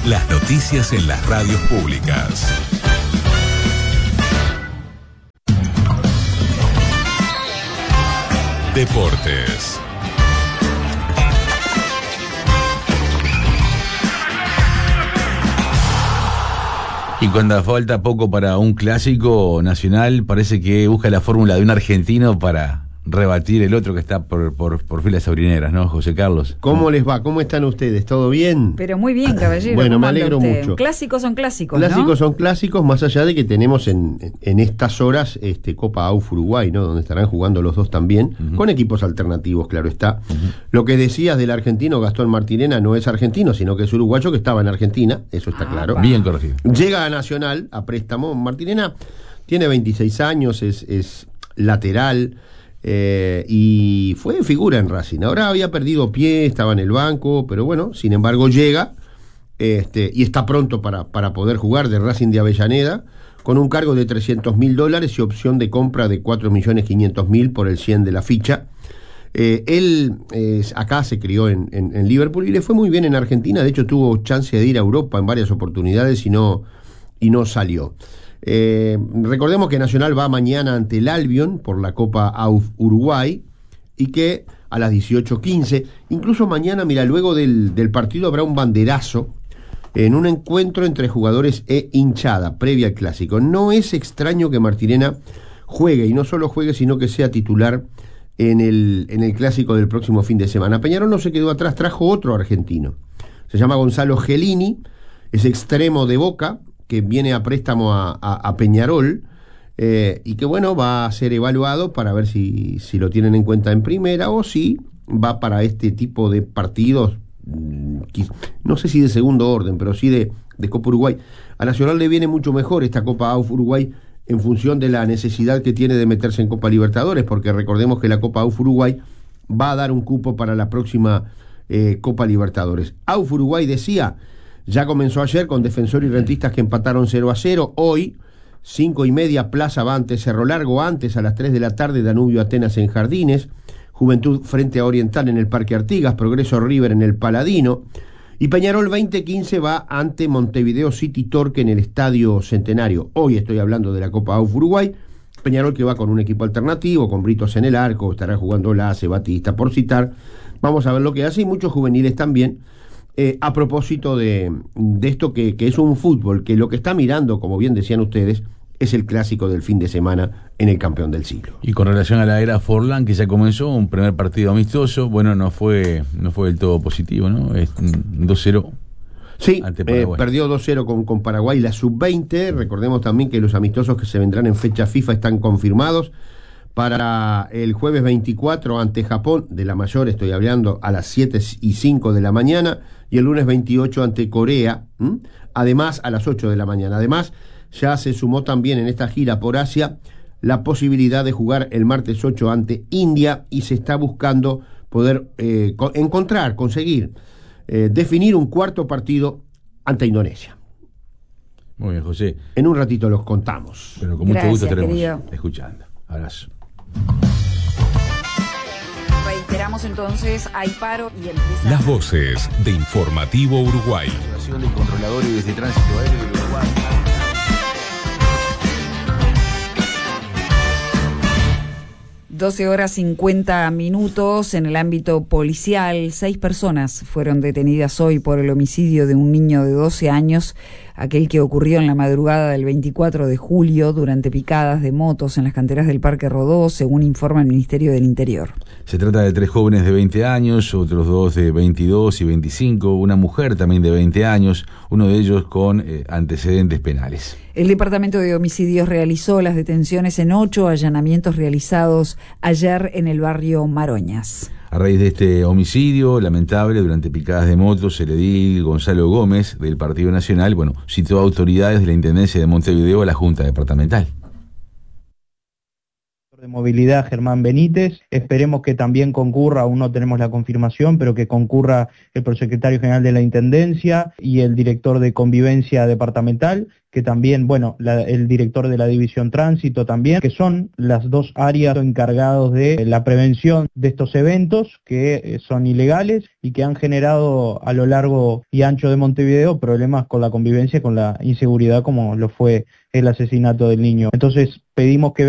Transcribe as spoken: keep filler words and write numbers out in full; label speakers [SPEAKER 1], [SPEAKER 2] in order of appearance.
[SPEAKER 1] Las noticias en las radios públicas. Deportes.
[SPEAKER 2] Y cuando falta poco para un clásico nacional, parece que busca la fórmula de un argentino para rebatir el otro que está por, por, por filas saurineras, ¿no, José Carlos?
[SPEAKER 3] ¿Cómo les va? ¿Cómo están ustedes? ¿Todo bien?
[SPEAKER 4] Pero muy bien, caballero.
[SPEAKER 3] Bueno, me
[SPEAKER 4] anda
[SPEAKER 3] alegro
[SPEAKER 4] usted?
[SPEAKER 3] mucho.
[SPEAKER 4] Clásicos son clásicos,
[SPEAKER 3] Clásicos
[SPEAKER 4] ¿no?
[SPEAKER 3] son clásicos, más allá de que tenemos en, en estas horas este, Copa A U F Uruguay, ¿no? Donde estarán jugando los dos también, uh-huh. con equipos alternativos, claro está. Uh-huh. Lo que decías del argentino Gastón Martirena no es argentino, sino que es uruguayo que estaba en Argentina, eso está ah, claro.
[SPEAKER 2] Bien corregido.
[SPEAKER 3] Llega a Nacional, a préstamo. Martirena tiene veintiséis años, es, es lateral, Eh, y fue figura en Racing. Ahora había perdido pie, estaba en el banco, pero bueno, sin embargo llega este, y está pronto para, para poder jugar de Racing de Avellaneda, con un cargo de trescientos mil dólares y opción de compra de cuatro millones quinientos mil por el cien de la ficha. Eh, él eh, acá se crió en, en, en Liverpool y le fue muy bien en Argentina. De hecho tuvo chance de ir a Europa en varias oportunidades y no, y no salió. Eh, recordemos que Nacional va mañana ante el Albion por la Copa A U F Uruguay y que a las dieciocho quince, incluso mañana, mira, luego del, del partido habrá un banderazo en un encuentro entre jugadores e hinchada previa al clásico. No es extraño que Martirena juegue, y no solo juegue, sino que sea titular en el, en el clásico del próximo fin de semana. Peñarol no se quedó atrás, trajo otro argentino, se llama Gonzalo Gelini, es extremo de Boca, que viene a préstamo a, a, a Peñarol, eh, y que bueno, va a ser evaluado para ver si, si lo tienen en cuenta en primera o si va para este tipo de partidos, no sé si de segundo orden, pero sí de, de Copa Uruguay. A Nacional le viene mucho mejor esta Copa A U F Uruguay en función de la necesidad que tiene de meterse en Copa Libertadores, porque recordemos que la Copa A U F Uruguay va a dar un cupo para la próxima eh, Copa Libertadores. A U F Uruguay, decía, ya comenzó ayer con Defensor y Rentistas que empataron cero a cero. Hoy, cinco y media, Plaza va ante Cerro Largo. Antes, a las tres de la tarde, Danubio Atenas en Jardines. Juventud frente a Oriental en el Parque Artigas. Progreso River en el Paladino. Y Peñarol veinte quince va ante Montevideo City Torque en el Estadio Centenario. Hoy estoy hablando de la Copa A U F Uruguay. Peñarol que va con un equipo alternativo, con Britos en el arco. Estará jugando Lace, Batista, por citar. Vamos a ver lo que hace. Y muchos juveniles también. Eh, a propósito de, de esto que, que es un fútbol, que lo que está mirando, como bien decían ustedes, es el clásico del fin de semana en el campeón del siglo.
[SPEAKER 2] Y con relación a la era Forlán, que ya comenzó un primer partido amistoso, bueno, no fue no fue del todo positivo, ¿no? Es dos cero.
[SPEAKER 3] Sí, eh, perdió dos cero con, con Paraguay, la sub veinte. Recordemos también que los amistosos que se vendrán en fecha FIFA están confirmados para el jueves veinticuatro ante Japón, de la mayor estoy hablando, a las siete y cinco de la mañana, y el lunes veintiocho ante Corea, ¿m? además a las ocho de la mañana. Además, ya se sumó también en esta gira por Asia la posibilidad de jugar el martes ocho ante India, y se está buscando poder eh, co- encontrar, conseguir, eh, definir un cuarto partido ante Indonesia.
[SPEAKER 2] Muy bien, José.
[SPEAKER 3] En un ratito los contamos.
[SPEAKER 2] Pero con mucho
[SPEAKER 4] Gracias,
[SPEAKER 2] gusto estaremos
[SPEAKER 4] querido.
[SPEAKER 2] escuchando. Abrazo.
[SPEAKER 4] Reiteramos entonces, hay paro y empieza...
[SPEAKER 1] Las voces de Informativo Uruguay.
[SPEAKER 2] Situación del controlador y desde tránsito aéreo del Uruguay.
[SPEAKER 4] doce horas cincuenta minutos en el ámbito policial. Seis personas fueron detenidas hoy por el homicidio de un niño de doce años, aquel que ocurrió en la madrugada del veinticuatro de julio durante picadas de motos en las canteras del Parque Rodó, según informa el Ministerio del Interior.
[SPEAKER 2] Se trata de tres jóvenes de veinte años, otros dos de veintidós y veinticinco, una mujer también de veinte años, uno de ellos con eh, antecedentes penales.
[SPEAKER 4] El Departamento de Homicidios realizó las detenciones en ocho allanamientos realizados ayer en el barrio Maroñas.
[SPEAKER 2] A raíz de este homicidio lamentable durante picadas de motos, el edil Gonzalo Gómez del Partido Nacional, bueno, citó a autoridades de la Intendencia de Montevideo a la Junta Departamental.
[SPEAKER 5] De Movilidad Germán Benítez. Esperemos que también concurra, aún no tenemos la confirmación, pero que concurra el prosecretario general de la Intendencia y el director de Convivencia Departamental, que también, bueno, la, el director de la División Tránsito también, que son las dos áreas encargadas de la prevención de estos eventos que eh, son ilegales y que han generado a lo largo y ancho de Montevideo problemas con la convivencia, con la inseguridad, como lo fue el asesinato del niño. Entonces pedimos que